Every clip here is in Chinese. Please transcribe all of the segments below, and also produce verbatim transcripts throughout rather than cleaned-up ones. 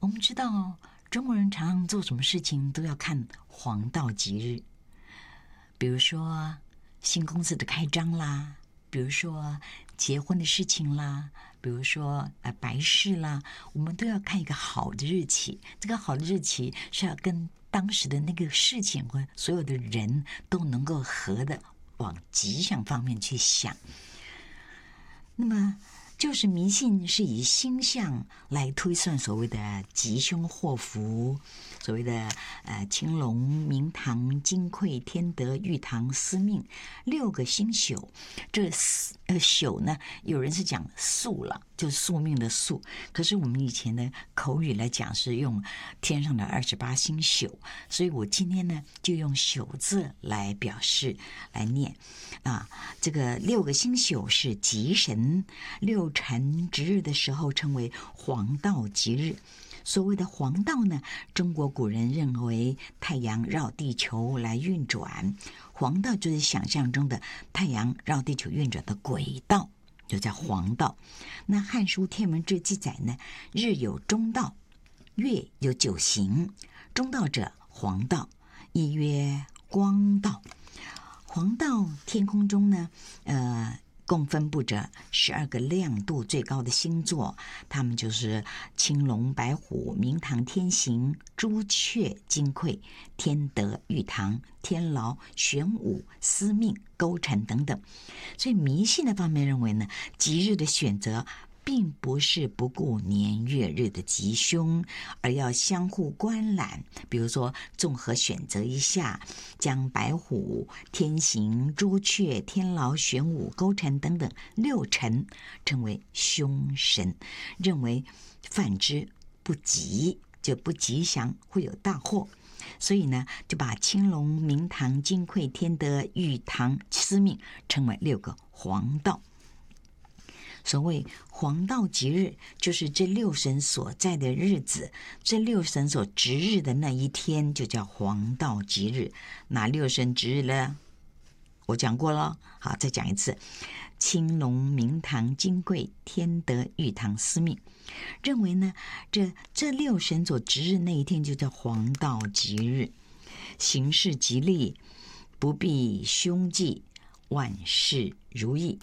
我们知道中国人常常做什么事情都要看黄道吉日，比如说新公司的开张啦，比如说结婚的事情啦，比如说呃白事啦，我们都要看一个好的日期。这个好的日期是要跟当时的那个事情和所有的人都能够合的往吉祥方面去想。那么就是迷信是以星象来推算所谓的吉凶祸福，所谓的呃青龙、明堂、金匮、天德、玉堂、司命六个星宿。这呃宿呢，有人是讲宿了，就是宿命的宿，可是我们以前的口语来讲是用天上的二十八星宿，所以我今天呢就用宿字来表示来念啊。这个六个星宿是吉神，六辰值日的时候称为黄道吉日。所谓的黄道呢，中国古人认为太阳绕地球来运转，黄道就是想象中的太阳绕地球运转的轨道，就叫黄道。那《汉书·天文志》记载呢，日有中道，月有九行，中道者黄道，亦曰光道。黄道天空中呢，呃。共分布着十二个亮度最高的星座，它们就是青龙、白虎、明堂、天行、朱雀、金匮、天德、玉堂、天牢、玄武、司命、勾陈等等。所以迷信的方面认为呢，吉日的选择并不是不顾年月日的吉凶，而要相互观览。比如说综合选择一下，将白虎、天行、朱雀、天牢、玄武、勾陈等等六辰称为凶神，认为犯之不吉，就不吉祥，会有大祸。所以呢，就把青龙、明堂、金匮、天德、玉堂、司命称为六个黄道。所谓黄道吉日，就是这六神所在的日子，这六神所值日的那一天就叫黄道吉日。哪六神值日呢？我讲过了，好，再讲一次：青龙、明堂、金匮、天德、玉堂、司命。认为呢，这这六神所值日那一天就叫黄道吉日，行事吉利，不避凶忌，万事如意。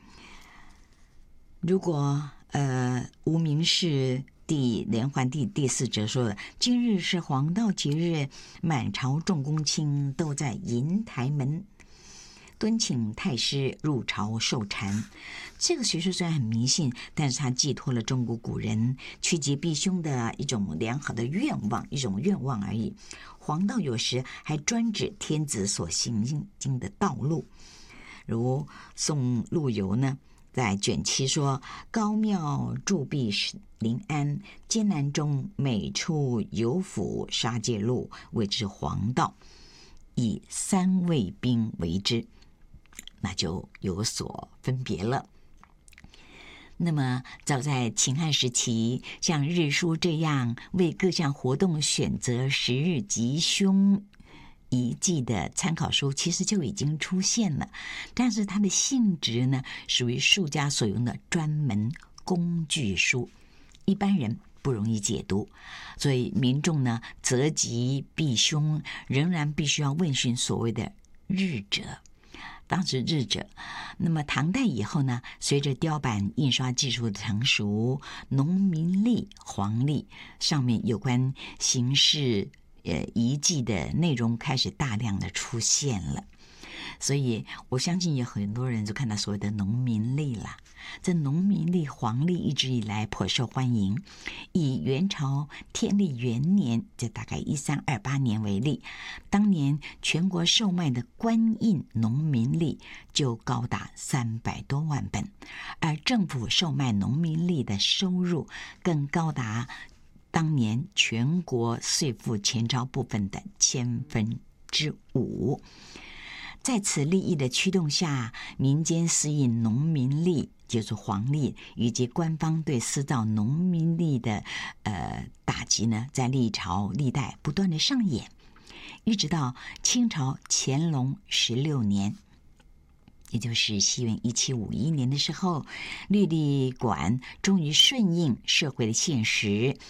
如果呃无名氏第连环第第四则说的，今日是黄道吉日，满朝众公卿都在银台门敦请太师入朝受禅。这个学说虽然很迷信，但是它寄托了中国古人趋吉避凶的一种良好的愿望，一种愿望而已。黄道有时还专指天子所行经的道路，如宋陆游呢在卷七说：高庙筑壁临安，艰难中每处有府杀戒路，谓之黄道，以三卫兵为之，那就有所分别了。那么早在秦汉时期，像日书这样为各项活动选择时日吉凶遗迹的参考书其实就已经出现了，但是它的性质呢，属于术家所用的专门工具书，一般人不容易解读，所以民众呢择吉避凶，仍然必须要问询所谓的日者。当时日者，那么唐代以后呢，随着雕版印刷技术的成熟，农民历、黄历上面有关形式呃遗迹的内容开始大量的出现了。所以我相信有很多人就看到所谓的农民历了。这农民历、黄历一直以来颇受欢迎。以元朝天历元年，就大概一三二八年为例，当年全国售卖的官印农民历就高达三百多万本，而政府售卖农民历的收入更高达当年全国税赋前朝部分的千分之五。在此利益的驱动下，民间私印农民历，就是黄历，以及官方对私造农民历的呃打击呢，在历朝历代不断的上演，一直到清朝乾隆十六年，也就是西元一七五一年的时候，律历馆终于顺应社会的现实，